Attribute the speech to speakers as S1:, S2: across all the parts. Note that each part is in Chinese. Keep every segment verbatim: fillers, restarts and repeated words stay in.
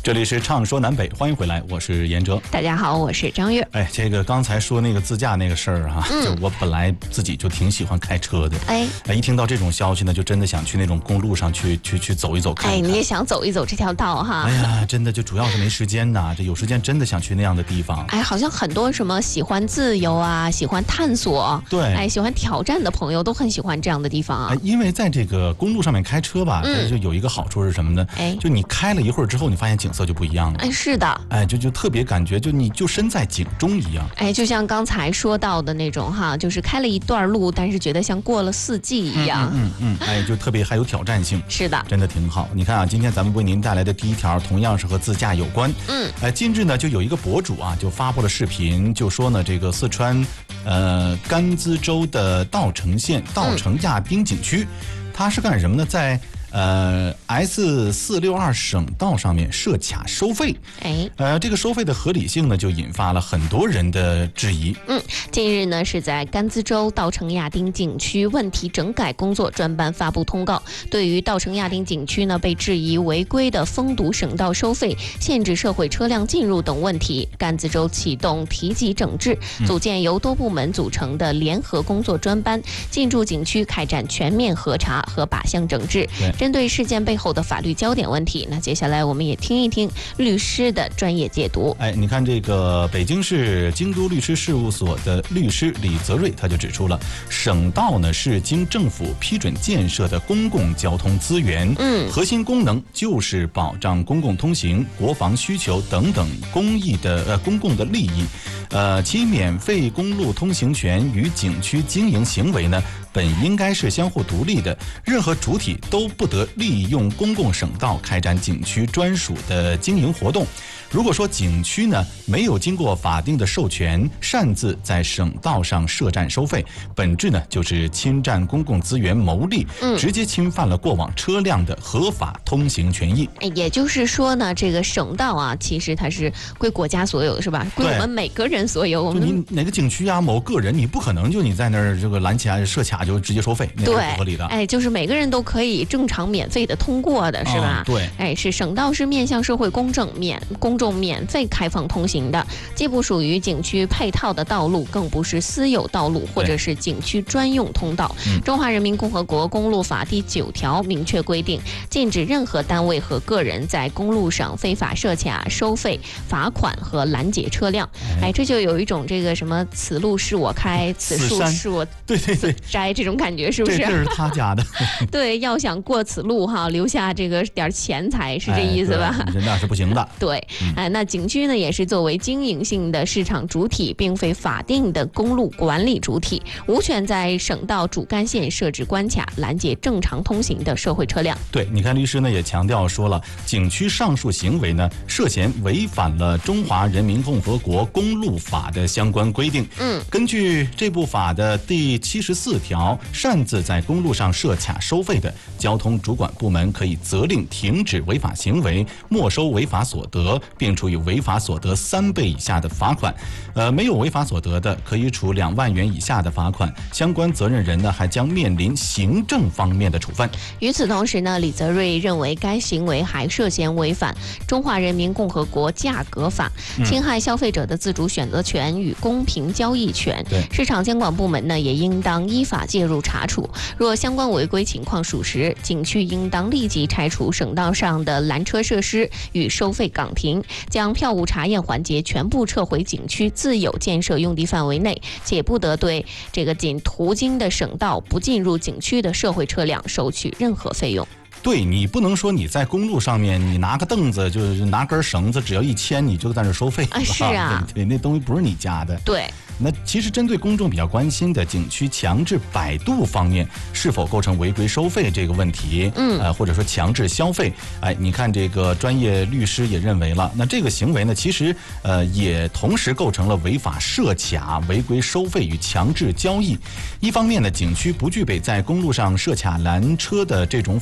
S1: 这里是畅说南北，欢迎回来，我是严哲。
S2: 大家好，我是张悦。
S1: 哎，这个刚才说那个自驾那个事儿哈，嗯、就我本来自己就挺喜欢开车的，哎，哎，一听到这种消息呢，就真的想去那种公路上去去去走一走看看。
S2: 哎，你也想走一走这条道哈？
S1: 哎呀，真的就主要是没时间呐，这有时间真的想去那样的地方。
S2: 哎，好像很多什么喜欢自由啊、喜欢探索，
S1: 对，
S2: 哎，喜欢挑战的朋友都很喜欢这样的地方啊。
S1: 哎，因为在这个公路上面开车吧，嗯、就有一个好处是什么呢？哎，就你开了一会儿之后，你发现景色就不一样了。
S2: 哎，是的，
S1: 哎，就就特别感觉，就你就身在景中一样。
S2: 哎，就像刚才说到的那种哈，就是开了一段路，但是觉得像过了四季一样。
S1: 嗯嗯, 嗯, 嗯，哎，就特别还有挑战性。
S2: 是的，
S1: 真的挺好。你看啊，今天咱们为您带来的第一条，同样是和自驾有关。嗯，哎，近日呢，就有一个博主啊，就发布了视频，就说呢，这个四川呃甘孜州的稻城县稻城亚丁景区，嗯、它是干什么呢？在呃 S 四六二省道上面设卡收费，哎，呃，这个收费的合理性呢，就引发了很多人的质疑。
S2: 嗯，近日呢，是在甘孜州稻城亚丁景区问题整改工作专班发布通告，对于稻城亚丁景区呢被质疑违规的封堵省道收费、限制社会车辆进入等问题，甘孜州启动提级整治，组建由多部门组成的联合工作专班，进驻景区开展全面核查和靶向整治。针对事件背后的法律焦点问题，那接下来我们也听一听律师的专业解读。
S1: 哎，你看这个北京市京都律师事务所的律师李泽瑞他就指出了，省道呢是经政府批准建设的公共交通资源，嗯，核心功能就是保障公共通行、国防需求等等公益的呃公共的利益，呃，其免费公路通行权与景区经营行为呢，本应该是相互独立的，任何主体都不得利用公共省道开展景区专属的经营活动。如果说景区呢没有经过法定的授权，擅自在省道上设站收费，本质呢就是侵占公共资源牟利，嗯、直接侵犯了过往车辆的合法通行权益。
S2: 也就是说呢，这个省道啊，其实它是归国家所有的，是吧？归我们每个人所有。我们
S1: 就你哪个景区啊，某个人，你不可能就你在那儿这个拦卡设卡就直接收费，那是不合理的。
S2: 哎，就是每个人都可以正常免费的通过的，是吧？
S1: 哦、对，
S2: 哎，是省道是面向社会公正、免公众免费开放通行的，既不属于景区配套的道路，更不是私有道路或者是景区专用通道。嗯、中华人民共和国公路法第九条明确规定，禁止任何单位和个人在公路上非法设卡、收费、罚款和拦截车辆。哎，哎这就有一种这个什么“此路是我开，此树是我
S1: 对对对
S2: 摘”这种感觉，是不是？
S1: 这是他家的。
S2: 对，要想过此路哈，留下这个点钱财，是这意思吧？
S1: 哎、那是不行的。
S2: 对，哎、嗯，那景区呢也是作为经营性的市场主体，并非法定的公路管理主体，无权在省道主干线设置关卡，拦截正常通行的社会车辆。
S1: 对，你看律师呢也强调说了，景区上述行为呢涉嫌违反了中华人民共和国公路法的相关规定。嗯，根据这部法的第七十四条，擅自在公路上设卡收费的，交通主管部门可以责令停止违法行为，没收违法所得，并处以违法所得三倍以下的罚款。呃，没有违法所得的，可以处两万元以下的罚款。相关责任人呢，还将面临行政方面的处分。
S2: 与此同时呢，李泽瑞认为该行为还涉嫌违反中华人民共和国价格法，侵害消费者的自主选择权与公平交易权。
S1: 对，
S2: 市场监管部门呢也应当依法介入查处。若相关违规情况属实，景区应当立即拆除省道上的拦车设施与收费岗亭，将票务查验环节全部撤回景区自有建设用地范围内，且不得对这个仅途经的省道不进入景区的社会车辆收取任何费用。
S1: 对，你不能说你在公路上面，你拿个凳子，就是拿根绳子，只要一牵你就在那收费
S2: 啊！是啊，
S1: 对，那东西不是你家的。
S2: 对。
S1: 那其实针对公众比较关心的景区强制摆渡方面是否构成违规收费这个问题，嗯，呃，或者说强制消费，哎，你看这个专业律师也认为了，那这个行为呢，其实呃也同时构成了违法设卡、违规收费与强制交易。一方面呢，景区不具备在公路上设卡拦车的这种法定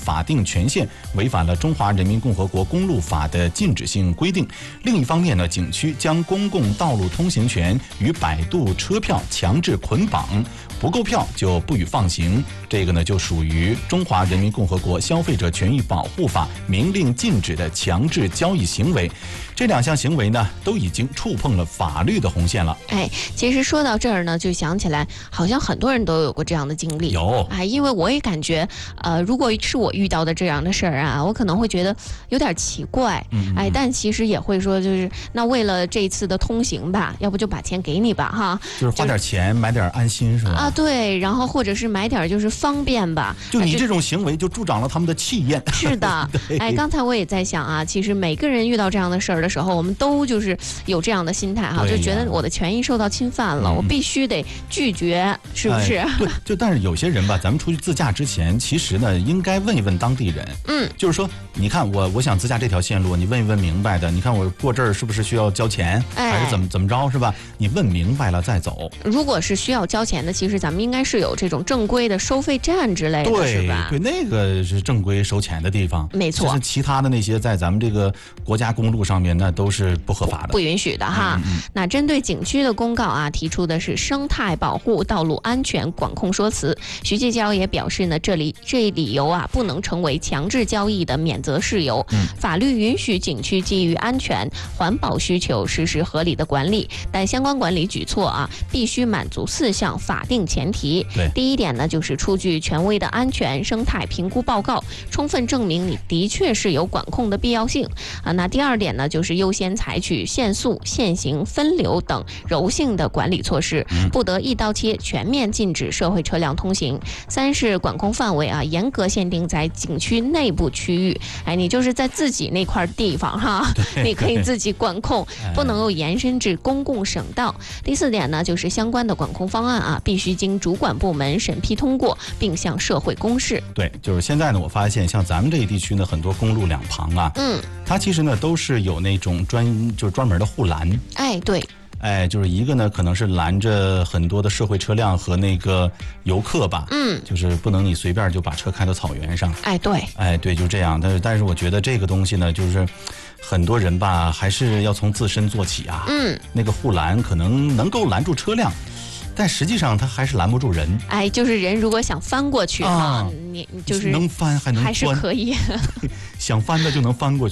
S1: 权限，违反了《中华人民共和国公路法》的禁止性规定。另一方面呢，景区将公共道路通行权与摆渡车票强制捆绑，不购票就不予放行。这个呢，就属于《中华人民共和国消费者权益保护法》明令禁止的强制交易行为。这两项行为呢，都已经触碰了法律的红线了。
S2: 哎，其实说到这儿呢，就想起来，好像很多人都有过这样的经历。
S1: 有，
S2: 哎，因为我也感觉，呃，如果是我遇到的这样的事儿啊，我可能会觉得有点奇怪。
S1: 嗯，
S2: 哎，但其实也会说，就是那为了这一次的通行吧，要不就把钱给你吧，哈，
S1: 就是花点钱买点安心，是吧？
S2: 啊，对，然后或者是买点就是方便吧。
S1: 就你这种行为，就助长了他们的气焰。
S2: 是的，哎，刚才我也在想啊，其实每个人遇到这样的事儿的时候，我们都就是有这样的心态哈，就觉得我的权益受到侵犯了，嗯、我必须得拒绝，是不是？
S1: 哎、对，就但是有些人吧，咱们出去自驾之前，其实呢，应该问一问当地人，
S2: 嗯，
S1: 就是说，你看我我想自驾这条线路，你问一问明白的，你看我过这儿是不是需要交钱，哎、还是怎么怎么着，是吧？你问明白了再走。
S2: 如果是需要交钱的，其实咱们应该是有这种正规的收费站之类的，
S1: 对，
S2: 是吧？
S1: 对，那个是正规收钱的地方，
S2: 没错。
S1: 就是其他的那些在咱们这个国家公路上面，那都是不合法的，
S2: 不允许的哈。嗯嗯、那针对景区的公告啊，提出的是生态保护、道路安全管控说辞。徐继娇也表示呢，这里这理由啊，不能成为强制交易的免责事由。嗯、法律允许景区基于安全、环保需求实施合理的管理，但相关管理举措啊，必须满足四项法定前提。
S1: 对，
S2: 第一点呢，就是出具权威的安全生态评估报告，充分证明你的确是有管控的必要性啊。那第二点呢，就是优先采取限速、限行、分流等柔性的管理措施，不得一刀切全面禁止社会车辆通行。三是管控范围啊，严格限定在景区内部区域，哎，你就是在自己那块地方哈，你可以自己管控，不能够延伸至公共省道。第四点呢，就是相关的管控方案啊，必须经主管部门审批通过，并向社会公示。
S1: 对，就是现在呢，我发现像咱们这一地区呢，很多公路两旁啊，嗯，它其实呢都是有那种专就是专门的护栏。
S2: 哎，对。
S1: 哎，就是一个呢，可能是拦着很多的社会车辆和那个游客吧，嗯，就是不能你随便就把车开到草原上。
S2: 哎，对，
S1: 哎，对，就这样。但是，但是我觉得这个东西呢，就是很多人吧，还是要从自身做起啊。嗯，那个护栏可能能够拦住车辆，但实际上它还是拦不住人。
S2: 哎，就是人如果想翻过去啊，你就是
S1: 能翻还能翻，
S2: 还是可以，
S1: 想翻的就能翻过去。